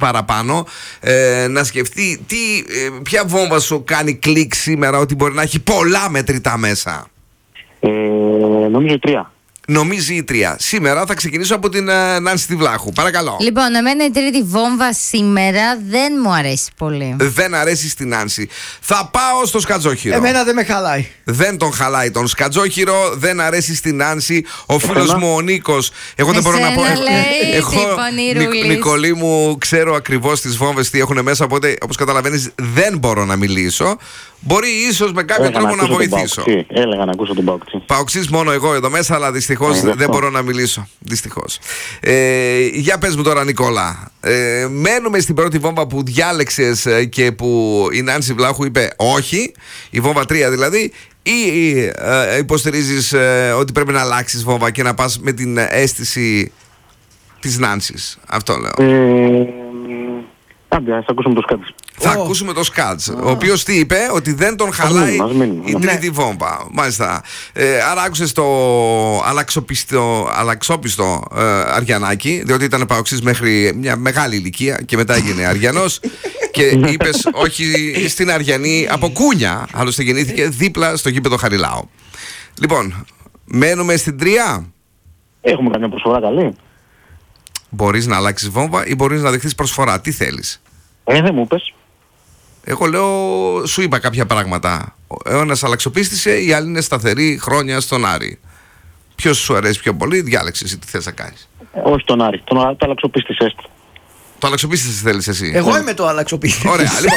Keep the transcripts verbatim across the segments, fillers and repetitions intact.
παραπάνω, ε, να σκεφτεί τι, ε, ποια βόμβα σου κάνει κλικ σήμερα, ότι μπορεί να έχει πολλά μετρητά μέσα. Ε, νομίζω τρία. Νομίζει η τρία. Σήμερα θα ξεκινήσω από την uh, Νάνση τη Βλάχου. Παρακαλώ. Λοιπόν, εμένα η τρίτη βόμβα σήμερα δεν μου αρέσει πολύ. Δεν αρέσει στην Νάνση. Θα πάω στο Σκατζόχυρο. Εμένα δεν με χαλάει. Δεν τον χαλάει τον Σκατζόχυρο, δεν αρέσει στην Νάνση. Ο φίλος μου ο Νίκος. Εγώ δεν μπορώ να πω. Λέει, Εγώ, Νικ, Νικολή μου, ξέρω ακριβώς τις βόμβες τι έχουν μέσα. Οπότε, όπως καταλαβαίνεις, δεν μπορώ να μιλήσω. Μπορεί ίσως με κάποιο Έλεγα τρόπο να, να βοηθήσω. Έλεγα να ακούσω τον Παοξή. Παοξής μόνο εγώ εδώ μέσα, αλλά δυστυχώς ε, δεν μπορώ να μιλήσω. Δυστυχώς. Ε, για πες μου τώρα, Νικόλα. Ε, μένουμε στην πρώτη βόμβα που διάλεξες και που η Νάνση Βλάχου είπε όχι, η βόμβα τρία δηλαδή, ή ε, υποστηρίζεις ε, ότι πρέπει να αλλάξεις βόμβα και να πας με την αίσθηση της Νάνσης? Αυτό λέω. Ε, Άντε, ας ακούσουμε το Σκάτς. Θα Oh. ακούσουμε το Σκάτς, oh. ο οποίος τι είπε? Ότι δεν τον χαλάει ας μείνουμε, η τρίτη βόμβα. Μάλιστα. Ε, άρα άκουσες το αλλαξοπιστό, αλλαξόπιστο ε, Αριανάκη, διότι ήταν παοξής μέχρι μια μεγάλη ηλικία και μετά έγινε Αριανός. Και είπες όχι στην Αριανή από Κούνια. Άλλωστε γεννήθηκε δίπλα στο γήπεδο Χαριλάου. Λοιπόν, μένουμε στην τρία. Έχουμε καμιά προσφορά καλή? Μπορείς να αλλάξεις βόμβα ή μπορείς να δεχτείς προσφορά? Τι θέλεις? Ε, δεν μου πες. Εγώ λέω, σου είπα κάποια πράγματα. Ο ένας αλλαξοπίστησε, η άλλη είναι σταθερή χρόνια στον Άρη. Ποιος σου αρέσει πιο πολύ? Διάλεξε εσύ τι θες να κάνεις. Ε, όχι τον Άρη, τον το αλλαξοπίστησες. Το αλλαξοπίστησε θέλεις εσύ? Εγώ είμαι το αλλαξοπίστη. Ωραία, λοιπόν.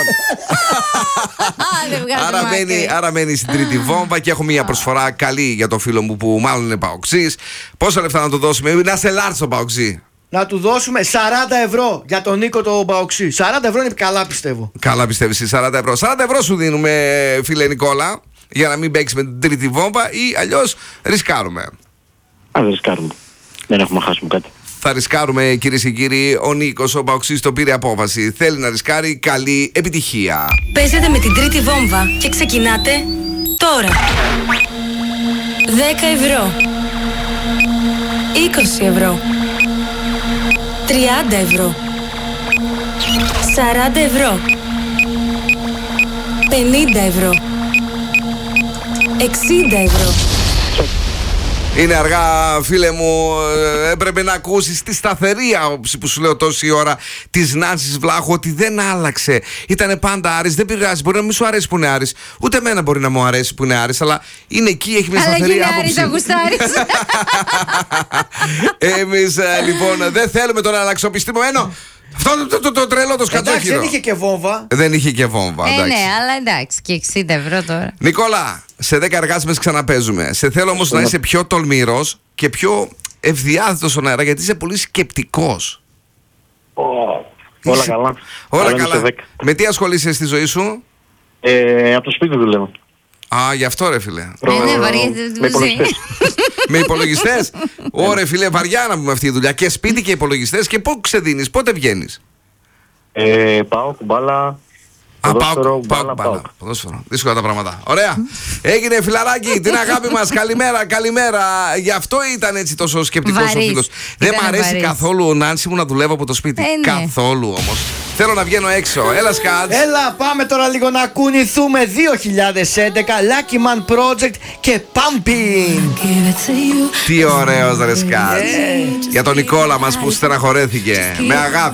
Δεν βγάζω άρα, μάκρυ. μένει, άρα μένει στην τρίτη βόμβα και έχω μια προσφορά καλή για τον φίλο μου που μάλλον είναι παοξής. Πόσα λεφτά να του δώσουμε? Να σε λάρτσο παοξή. Να του δώσουμε σαράντα ευρώ για τον Νίκο το Παοξή. σαράντα ευρώ είναι καλά, πιστεύω. Καλά πιστεύεις εσύ, σαράντα ευρώ. σαράντα ευρώ σου δίνουμε, φίλε Νικόλα, για να μην παίξεις με την τρίτη βόμβα, ή αλλιώς ρισκάρουμε. Α, δεν ρισκάρουμε. Δεν έχουμε χάσουμε κάτι. Θα ρισκάρουμε, κυρίες και κύριοι. Ο Νίκος, ο Παοξής, το πήρε απόφαση. Θέλει να ρισκάρει. Καλή επιτυχία. Παίζετε με την τρίτη βόμβα και ξεκινάτε τώρα. δέκα ευρώ. είκοσι ευρώ. τριάντα ευρώ. σαράντα ευρώ. πενήντα ευρώ. εξήντα ευρώ. Είναι αργά, φίλε μου. ε, Έπρεπε να ακούσεις τη σταθερή άποψη που σου λέω τόση ώρα της Νάνσης Βλάχου, ότι δεν άλλαξε. Ήτανε πάντα Άρης, δεν πειράζει. Μπορεί να μην σου αρέσει που είναι Άρης. Ούτε εμένα μπορεί να μου αρέσει που είναι Άρης, αλλά είναι εκεί, έχει μια σταθερή Αλλά άποψη. είναι Άρης, αγουστάρης. Εμείς ε, λοιπόν δεν θέλουμε τον αλλαξοπιστημένο. Αυτό το, το, το, το τρελό το Εντάξει, σκατζόχυρο. δεν είχε και βόμβα. Δεν είχε και βόμβα. Ε, εντάξει. ναι, αλλά εντάξει, και εξήντα ευρώ τώρα. Νικόλα, σε δέκα εργάσιμες ξαναπέζουμε. Σε θέλω όμως να είσαι πιο τολμηρός και πιο ευδιάθετος στον αέρα, γιατί είσαι πολύ σκεπτικός. Oh, όλα Είσαι- καλά. Όλα Άρα είμαι καλά. σε δέκα. Με τι ασχολείσαι στη ζωή σου? Ε, από το σπίτι δουλεύω. Α, γι' αυτό ρε φίλε. Ναι, ναι, βαριέται Με το υπολογιστές. Με υπολογιστές. Ωρε φίλε, βαριά να πούμε αυτή η δουλειά. Και σπίτι και υπολογιστές. Και πού ξεδίνεις, πότε βγαίνεις? Ε, πάω κουμπάλα. Α, Ποδόσφαιρο, πάω, πάω, μπάλα, μπάλα. πάω. Ποδόσφαιρο. Δύσκολα τα πράγματα. Ωραία. Έγινε φιλαράκι, την αγάπη μας. Καλημέρα, καλημέρα. Γι' αυτό ήταν έτσι τόσο σκεπτικός ο Βαρύς. φίλος. Δεν Ήταν μ' αρέσει βαρύς. καθόλου ο Νάνση μου να δουλεύω από το σπίτι. Ε, ναι. Καθόλου όμως. Θέλω να βγαίνω έξω. Έλα, Σκάτς. Έλα, πάμε τώρα λίγο να κουνηθούμε. δύο χιλιάδες έντεκα Lucky Man Project και Pumping. Τι ωραίος ρε Σκάτς. Για τον Νικόλα μας που στεναχωρέθηκε. Με αγάπη.